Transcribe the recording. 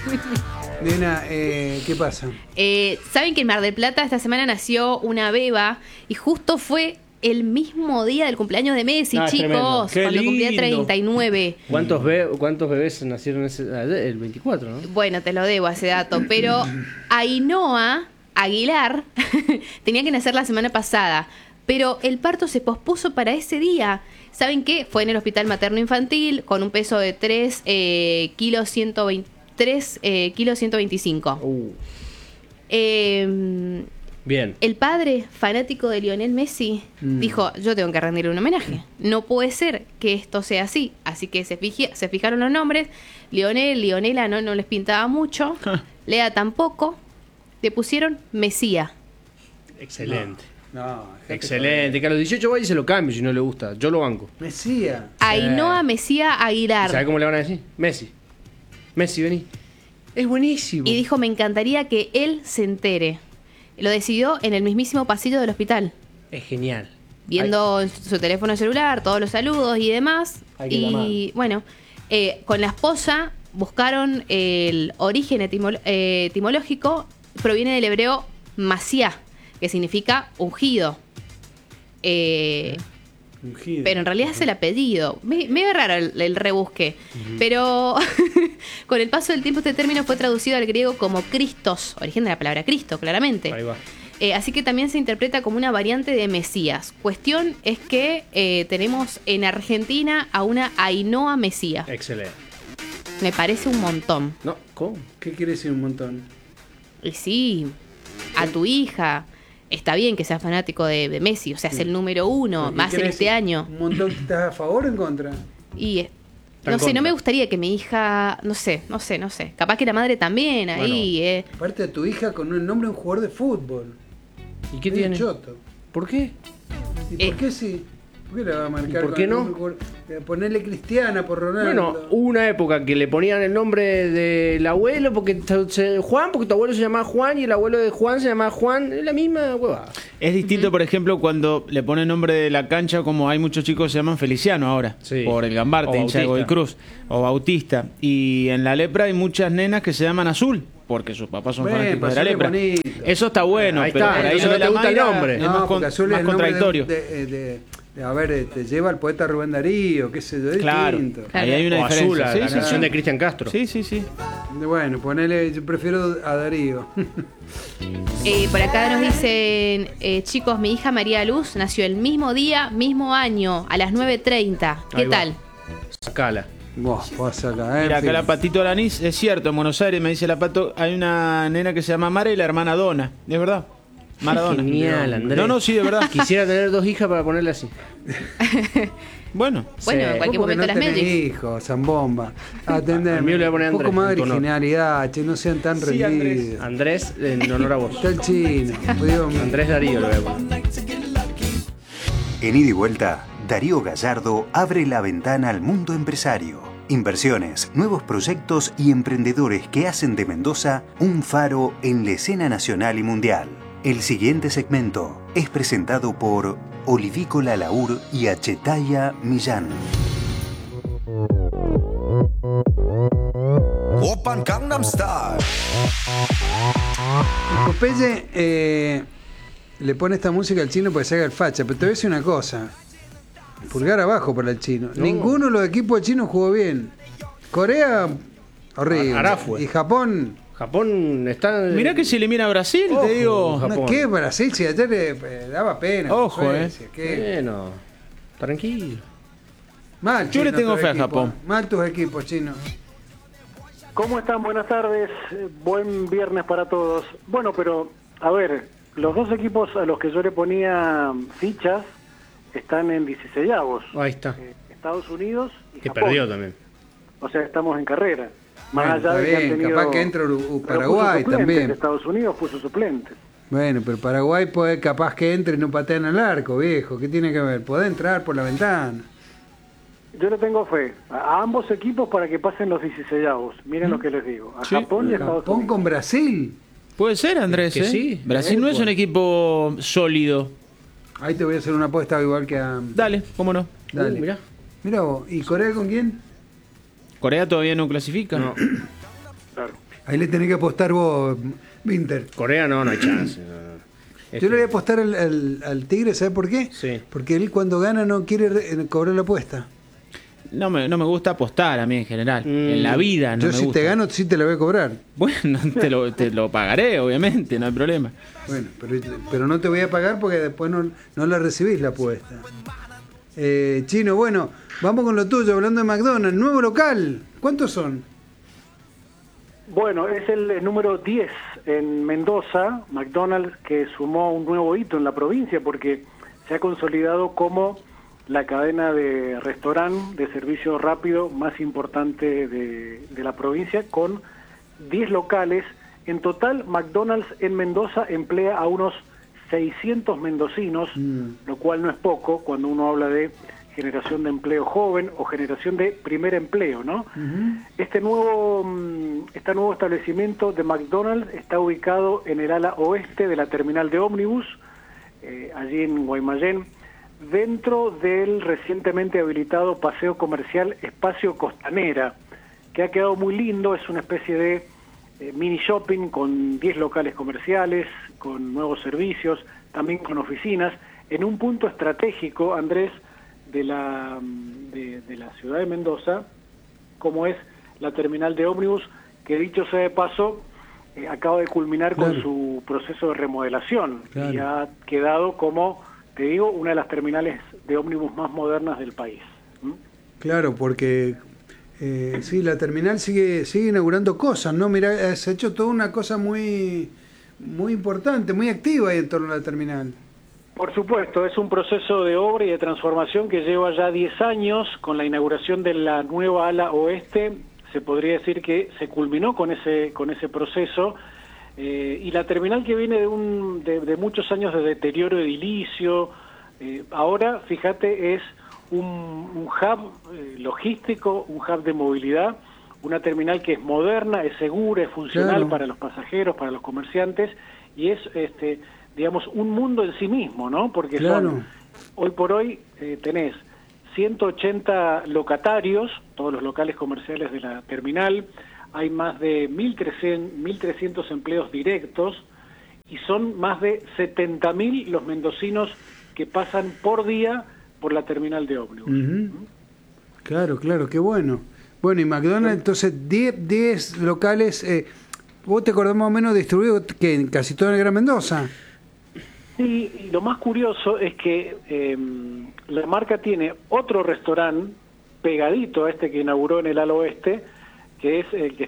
Nena, ¿qué pasa? Saben que en Mar del Plata esta semana nació una beba y justo fue el mismo día del cumpleaños de Messi, chicos, cuando cumplía 39. ¿Cuántos bebés nacieron el 24, no? Bueno, te lo debo ese dato, pero Ainhoa Aguilar tenía que nacer la semana pasada, pero el parto se pospuso para ese día. ¿Saben qué? Fue en el hospital materno infantil con un peso de 3 kilos 125. Bien. El padre, fanático de Lionel Messi, dijo, yo tengo que rendirle un homenaje. No puede ser que esto sea así. Así que se fijaron los nombres. Lionela no les pintaba mucho. Lea tampoco. Le pusieron Mesía. Excelente. No, excelente. Que a los 18 vaya y se lo cambie si no le gusta. Yo lo banco. Mesía. Ainhoa Mesía Aguilar. ¿Sabe cómo le van a decir? Messi, vení. Es buenísimo. Y dijo, me encantaría que él se entere. Lo decidió en el mismísimo pasillo del hospital. Es genial. Viendo su teléfono celular, todos los saludos y demás. Y bueno, con la esposa buscaron el origen etimológico. Proviene del hebreo masía, que significa ungido. Ungido. Pero en realidad es el apellido. Medio raro el rebusque. Pero con el paso del tiempo este término fue traducido al griego como Christos, origen de la palabra Cristo, claramente. Ahí va. Así que también se interpreta como una variante de Mesías. Cuestión es que tenemos en Argentina a una Ainhoa Mesía. Excelente. Me parece un montón. No, ¿cómo? ¿Qué quiere decir un montón? Y sí, a tu hija. Está bien que sea fanático de Messi, o sea, es el número 1, más en este año. ¿Un montón que estás a favor o en contra? Y no sé, no me gustaría que mi hija, no sé. Capaz que la madre también ahí. Aparte de tu hija con el nombre de un jugador de fútbol. ¿Y qué Medio tiene? choto. ¿Por qué? ¿Y por qué sí? ¿Por qué la va a marcar? ¿Y por qué no? Ponerle Cristiana por Ronaldo. Bueno, hubo una época que le ponían el nombre del abuelo Juan, porque tu abuelo se llamaba Juan y el abuelo de Juan se llamaba Juan. Es la misma huevada. Es distinto, por ejemplo, cuando le ponen nombre de la cancha, como hay muchos chicos que se llaman Feliciano ahora, Sí. por el Gambarte, O hincha de Bautista. Godoy Cruz, o Bautista. Y en la Lepra hay muchas nenas que se llaman Azul, porque sus papás son Bueno, fanáticos de la Azul es Lepra. bonito. Eso está bueno, Ahí pero está, por ahí entonces lo de no te la gusta el Mayra nombre. es No, más, porque Azul más es el nombre contradictorio. a ver, te lleva al poeta Rubén Darío, qué sé yo, es Claro, distinto. ahí hay una O Azul, diferencia. la canción de Cristian Castro. Sí. Bueno, ponele, yo prefiero a Darío. Por acá nos dicen, chicos, mi hija María Luz nació el mismo día, mismo año, a las 9:30. ¿Qué Ahí va. tal? Sacala. Vos acá, Mira, acá la Patito Alanís, es cierto, en Buenos Aires me dice la Pato, hay una nena que se llama Mara y la hermana Donna, ¿es verdad? Maradona. Genial, Andrés. No, sí, de verdad. Quisiera tener 2 hijas para ponerle así. Bueno. Bueno, en ¿Cómo cualquier que momento no las tenés Magic. hijos, Zambomba? Atendeme. Al mío le voy a poner un poco Andrés, más de en tu honor. originalidad, che, no sean tan Sí, rendidos. Andrés, en honor a vos. Está el chino. Dios mío. Andrés Darío lo voy a poner. En Ida y Vuelta, Darío Gallardo abre la ventana al mundo empresario. Inversiones, nuevos proyectos y emprendedores que hacen de Mendoza un faro en la escena nacional y mundial. El siguiente segmento es presentado por Olivícola Laur y Achetaya Millán. Open Gangnam Style. Popeye le pone esta música al chino para que se haga el facha, pero te voy a decir una cosa. Pulgar abajo para el chino. No. Ninguno de los equipos chinos jugó bien. Corea, horrible. Arafue. Y Japón, Japón está... Mirá que si le mira a Brasil, Ojo, te digo. Japón. no, ¿qué Brasil? Si ayer le daba pena. Ojo, Suecia, ¿qué? Bueno, tranquilo. Mal, Yo le chino, tengo tus fe a equipos. Japón. Mal tus equipos, chinos. ¿Cómo están? Buenas tardes. Buen viernes para todos. Bueno, pero, a ver, los dos equipos a los que yo le ponía fichas están en 16avos. Ahí está. Estados Unidos y Que Japón. perdió también. O sea, estamos en carrera. Bueno, Más allá está de que han bien, tenido... capaz que entra pero puso Paraguay suplentes. también. Estados Unidos puso suplentes. Bueno, pero Paraguay puede, capaz que entre y no pateen al arco, viejo. ¿Qué tiene que ver? Puede entrar por la ventana. Yo le tengo fe a ambos equipos para que pasen los 16avos. Miren lo que les digo. A Sí. Japón y a Estados Japón Unidos. con Brasil. Puede ser, Andrés, Que sí. Brasil no es un equipo sólido. Ahí te voy a hacer una apuesta igual que a... Dale, cómo no. Dale. Mirá. Mirá vos. ¿Y Corea con quién? Corea todavía no clasifica. No. Claro. Ahí le tenés que apostar vos, Winter. Corea no hay chance. Yo le voy a apostar al Tigre, ¿sabes por qué? Sí. Porque él cuando gana no quiere cobrar la apuesta. No me gusta apostar a mí en general. En la vida no Yo me si gusta. te gano, sí te la voy a cobrar. Bueno, te lo pagaré, obviamente, no hay problema. Bueno, pero no te voy a pagar porque después no la recibís la apuesta. Chino, bueno, vamos con lo tuyo, hablando de McDonald's. Nuevo local, ¿cuántos son? Bueno, es el número 10 en Mendoza, McDonald's, que sumó un nuevo hito en la provincia porque se ha consolidado como la cadena de restaurante de servicio rápido más importante de la provincia, con 10 locales. En total, McDonald's en Mendoza emplea a unos 600 mendocinos, lo cual no es poco cuando uno habla de generación de empleo joven o generación de primer empleo, ¿no? Este nuevo establecimiento de McDonald's está ubicado en el ala oeste de la terminal de ómnibus, allí en Guaymallén, dentro del recientemente habilitado paseo comercial Espacio Costanera, que ha quedado muy lindo. Es una especie de mini shopping con 10 locales comerciales, con nuevos servicios, también con oficinas, en un punto estratégico, Andrés, de la ciudad de Mendoza, como es la terminal de ómnibus, que dicho sea de paso, acaba de culminar con su proceso de remodelación y ha quedado como, te digo, una de las terminales de ómnibus más modernas del país. Claro, porque sí, la terminal sigue inaugurando cosas, ¿no? Mirá, se ha hecho toda una cosa muy importante, muy activa ahí en torno a la terminal. Por supuesto, es un proceso de obra y de transformación que lleva ya 10 años. Con la inauguración de la nueva ala oeste, se podría decir que se culminó con ese proceso, y la terminal, que viene de muchos años de deterioro edilicio, ahora, fíjate, es un hub logístico, un hub de movilidad, una terminal que es moderna, es segura, es funcional para los pasajeros, para los comerciantes, y es digamos, un mundo en sí mismo, ¿no? Porque hoy por hoy tenés 180 locatarios, todos los locales comerciales de la terminal, hay más de 1.300 empleos directos, y son más de 70.000 los mendocinos que pasan por día por la terminal de ómnibus. Claro, qué bueno. Bueno, y McDonald's, entonces, 10 locales, ¿vos te acordás más o menos distribuido que en casi toda la Gran Mendoza? Sí, y lo más curioso es que la marca tiene otro restaurante pegadito a este que inauguró en el ala oeste, que es el que